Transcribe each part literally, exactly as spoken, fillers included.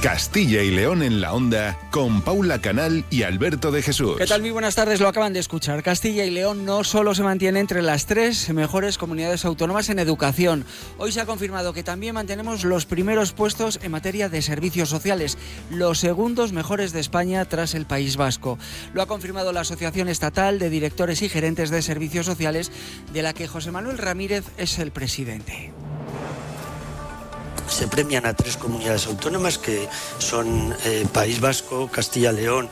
Castilla y León en la Onda, con Paula Canal y Alberto de Jesús. ¿Qué tal? Muy buenas tardes, lo acaban de escuchar. Castilla y León no solo se mantiene entre las tres mejores comunidades autónomas en educación. Hoy se ha confirmado que también mantenemos los primeros puestos en materia de servicios sociales, los segundos mejores de España tras el País Vasco. Lo ha confirmado la Asociación Estatal de Directores y Gerentes de Servicios Sociales, de la que José Manuel Ramírez es el presidente. Se premian a tres comunidades autónomas que son eh, País Vasco, Castilla y León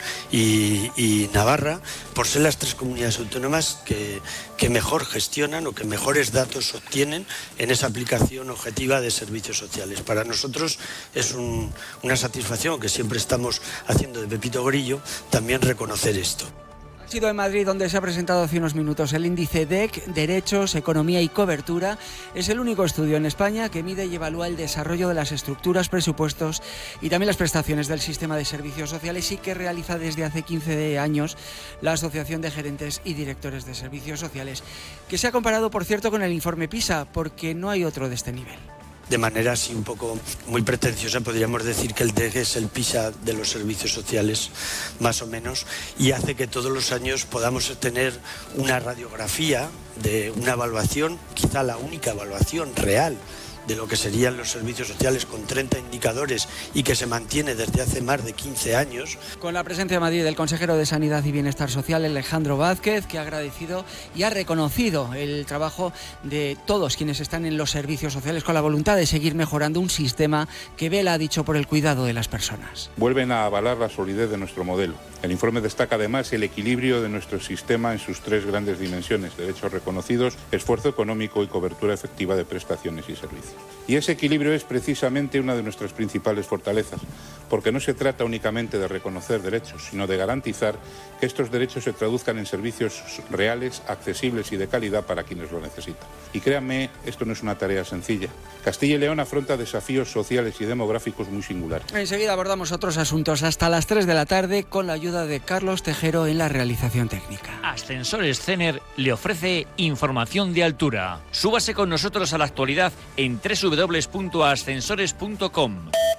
y, y Navarra, por ser las tres comunidades autónomas que, que mejor gestionan o que mejores datos obtienen en esa aplicación objetiva de servicios sociales. Para nosotros es un, una satisfacción, que siempre estamos haciendo de Pepito Grillo, también reconocer esto. Ha sido en Madrid donde se ha presentado hace unos minutos el índice D E C, Derechos, Economía y Cobertura. Es el único estudio en España que mide y evalúa el desarrollo de las estructuras, presupuestos y también las prestaciones del sistema de servicios sociales, y que realiza desde hace quince años la Asociación de Gerentes y Directores de Servicios Sociales, que se ha comparado, por cierto, con el informe PISA, porque no hay otro de este nivel. De manera así un poco muy pretenciosa podríamos decir que el D E C es el PISA de los servicios sociales, más o menos, y hace que todos los años podamos tener una radiografía de una evaluación, quizá la única evaluación real de lo que serían los servicios sociales, con treinta indicadores y que se mantiene desde hace más de quince años. Con la presencia en Madrid del consejero de Sanidad y Bienestar Social, Alejandro Vázquez, que ha agradecido y ha reconocido el trabajo de todos quienes están en los servicios sociales, con la voluntad de seguir mejorando un sistema que vela, ha dicho, por el cuidado de las personas. Vuelven a avalar la solidez de nuestro modelo. El informe destaca además el equilibrio de nuestro sistema en sus tres grandes dimensiones: derechos reconocidos, esfuerzo económico y cobertura efectiva de prestaciones y servicios. Y ese equilibrio es precisamente una de nuestras principales fortalezas, porque no se trata únicamente de reconocer derechos, sino de garantizar que estos derechos se traduzcan en servicios reales, accesibles y de calidad para quienes lo necesitan. Y créanme, esto no es una tarea sencilla. Castilla y León afronta desafíos sociales y demográficos muy singulares. Enseguida abordamos otros asuntos hasta las tres de la tarde con la ayuda de Carlos Tejero en la realización técnica. Ascensores Cener le ofrece información de altura. Súbase con nosotros a la actualidad en doble u doble u doble u punto ascensores punto com.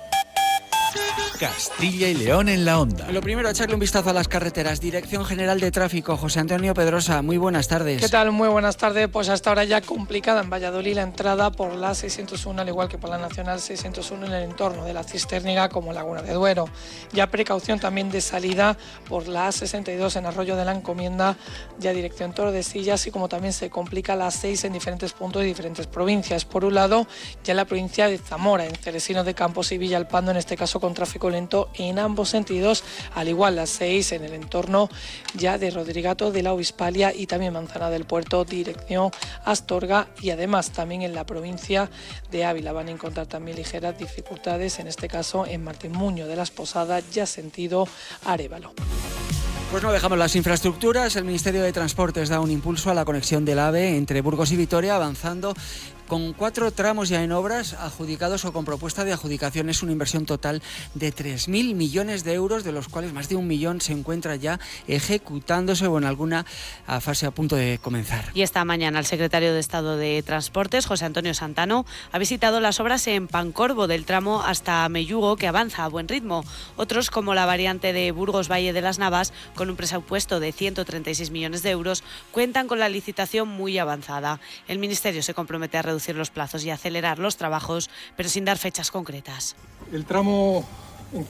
Castilla y León en la Onda. Lo primero, echarle un vistazo a las carreteras. Dirección General de Tráfico, José Antonio Pedrosa, muy buenas tardes. ¿Qué tal? Muy buenas tardes. Pues hasta ahora ya complicada en Valladolid la entrada por la seiscientos uno, al igual que por la Nacional seiscientos uno en el entorno de la Cisterniga como Laguna de Duero. Ya precaución también de salida por la A sesenta y dos en Arroyo de la Encomienda, ya dirección Tordesillas, así como también se complica la A seis en diferentes puntos de diferentes provincias. Por un lado, ya en la provincia de Zamora, en Ceresino de Campos y Villalpando, en este caso con tráfico lento en ambos sentidos, al igual las seis en el entorno ya de Rodrigato de la Obispalia y también Manzana del Puerto, dirección Astorga, y además también en la provincia de Ávila van a encontrar también ligeras dificultades, en este caso en Martín Muño de las Posadas, ya sentido Arévalo. Pues no dejamos las infraestructuras. El Ministerio de Transportes da un impulso a la conexión del AVE entre Burgos y Vitoria, avanzando con cuatro tramos ya en obras, adjudicados o con propuesta de adjudicación. Es una inversión total de tres mil millones de euros, de los cuales más de un millón se encuentra ya ejecutándose o en alguna fase a punto de comenzar. Y esta mañana el secretario de Estado de Transportes, José Antonio Santano, ha visitado las obras en Pancorbo del tramo hasta Mellugo, que avanza a buen ritmo. Otros, como la variante de Burgos-Valle de las Navas, con un presupuesto de ciento treinta y seis millones de euros, cuentan con la licitación muy avanzada. El Ministerio se compromete a reducir los plazos y acelerar los trabajos, pero sin dar fechas concretas. El tramo